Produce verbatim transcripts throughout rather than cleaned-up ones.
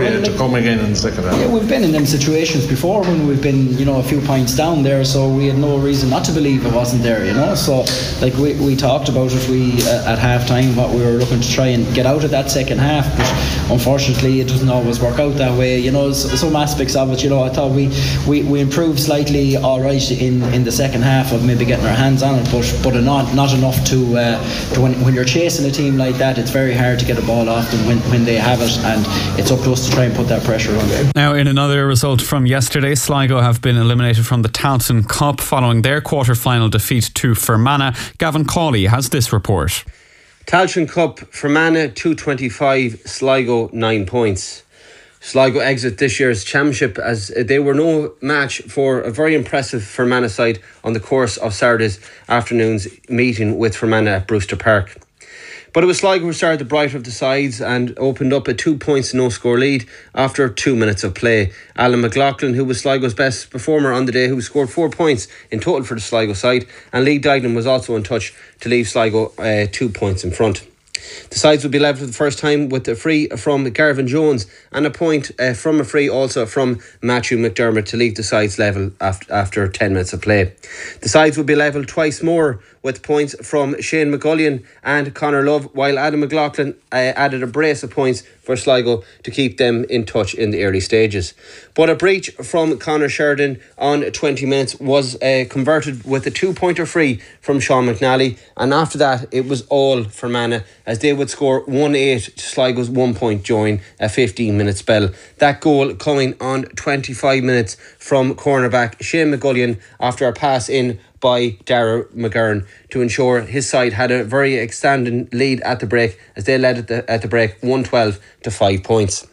yeah, yeah, to come again in the second half. Yeah, we've been in them situations before when we've been, you know, a few points down there, so we had no reason not to believe it wasn't there, you know. So like we, we talked about it, we uh, at half time what we were looking to try and get out of that second half, but unfortunately it doesn't always work out that way, you know. Some aspects of it, you know, I thought we, we, we improved slightly alright in, in the second half of maybe getting our hands on it, but but not not enough to, uh, to when, when you're chasing a team like that, it's very hard to get a ball off them when, when they have it, and it's up to us to try and put that pressure on them. Now, in another result from yesterday, Sligo have been eliminated from the Tailteann Cup following their quarter-final defeat to Fermanagh. Gavin Cawley has this report. Tailteann Cup, Fermanagh two twenty-five, Sligo nine points. Sligo exit this year's championship as they were no match for a very impressive Fermanagh side on the course of Saturday's afternoon's meeting with Fermanagh at Brewster Park. But it was Sligo who started the brighter of the sides and opened up a two points no score lead after two minutes of play. Alan McLaughlin, who was Sligo's best performer on the day, who scored four points in total for the Sligo side, and Lee Dignan was also in touch to leave Sligo uh, two points in front. The sides would be level for the first time with a free from Garvin Jones and a point uh, from a free also from Matthew McDermott to leave the sides level after, after ten minutes of play. The sides would be level twice more with points from Shane McGullion and Conor Love, while Adam McLaughlin uh, added a brace of points for Sligo to keep them in touch in the early stages. But a breach from Conor Sheridan on twenty minutes was uh, converted with a two-pointer free from Sean McNally, and after that it was all for Fermanagh as they would score one eight to Sligo's one-point join a fifteen-minute spell. That goal coming on twenty-five minutes from cornerback Shane McGullion after a pass in by Dara McGurn to ensure his side had a very extended lead at the break as they led at the, at the break one twelve to five points.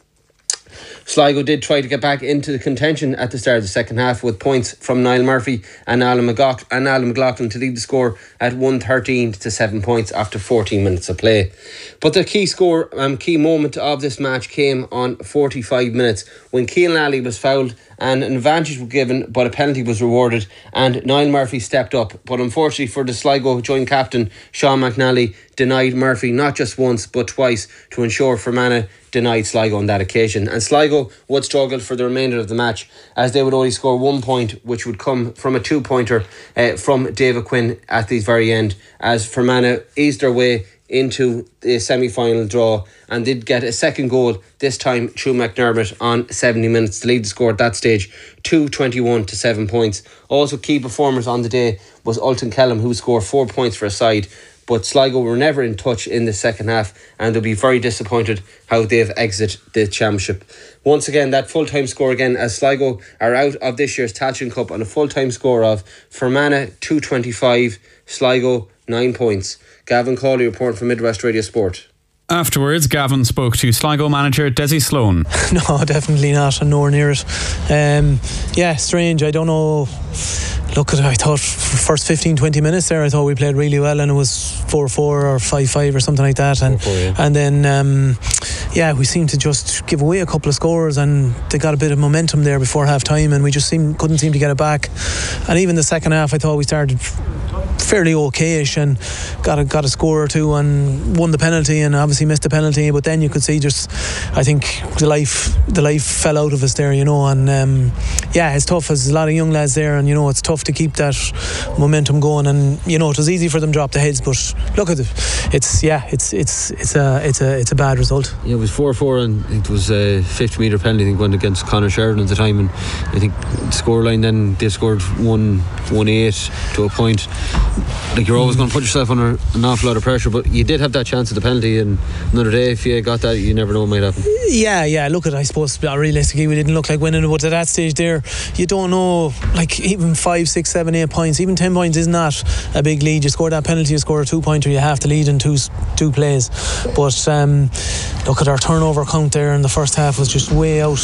Sligo did try to get back into the contention at the start of the second half with points from Niall Murphy and Alan McLaughlin, and Alan McLaughlin to lead the score at one thirteen to seven points after fourteen minutes of play. But the key score, um, key moment of this match came on forty-five minutes when Keelan Alley was fouled and an advantage was given, but a penalty was rewarded, and Niall Murphy stepped up. But unfortunately for the Sligo joint captain, Sean McNally denied Murphy not just once but twice to ensure Fermanagh denied Sligo on that occasion. And Sligo would struggle for the remainder of the match as they would only score one point, which would come from a two-pointer uh, from David Quinn at the very end, as Fermanagh eased their way into the semi-final draw and did get a second goal, this time through McDermott on seventy minutes to lead the score at that stage two twenty-one to seven points. Also key performers on the day was Ultan Kellam, who scored four points for a side, but Sligo were never in touch in the second half and they'll be very disappointed how they've exited the championship. Once again, that full-time score again as Sligo are out of this year's Tailteann Cup on a full-time score of Fermanagh two twenty-five, Sligo nine points. Gavin Cawley reporting from Midwest Radio Sport. Afterwards, Gavin spoke to Sligo manager Desi Sloan. No, definitely not, and nowhere near it. Um, yeah, strange. I don't know. Look at it, I thought first fifteen to twenty minutes there I thought we played really well, and it was four four or five five or something like that, and four four, yeah. and then um, yeah we seemed to just give away a couple of scores, and they got a bit of momentum there before half time, and we just seemed, couldn't seem to get it back. And even the second half I thought we started fairly okayish and got a, got a score or two and won the penalty, and obviously missed the penalty, but then you could see just I think the life the life fell out of us there, you know. And um, yeah, it's tough. There's a lot of young lads there, and you know it's tough to keep that momentum going, and you know it was easy for them to drop the heads, but look at it, it's yeah it's it's it's a it's a it's a bad result. Yeah, it was four four, and it was a fifty metre penalty I think went against Conor Sheridan at the time, and I think the scoreline then they scored one one eight to a point. Like, you're always going to put yourself under an awful lot of pressure, but you did have that chance at the penalty, and another day if you got that you never know what might happen. Yeah yeah look at I suppose realistically we didn't look like winning, but at that stage there you don't know, like even five six seven eight points, even ten points is not a big lead. You score that penalty, you score a two pointer, you have to lead in two two plays. But um, look at our turnover count there in the first half was just way out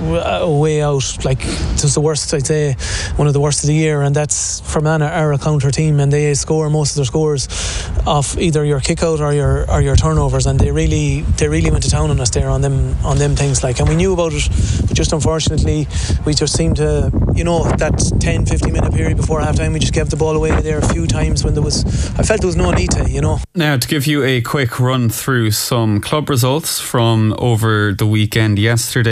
way out like it was the worst, I'd say one of the worst of the year, and that's Fermanagh are a counter team, and they score most of their scores off either your kick out or your or your turnovers, and they really they really went to town on us there on them on them things, like, and we knew about it, but just unfortunately we just seemed to, you know, that ten fifteen minute period before half time we just gave the ball away there a few times when there was, I felt there was no need to, you know. Now, to give you a quick run through some club results from over the weekend yesterday.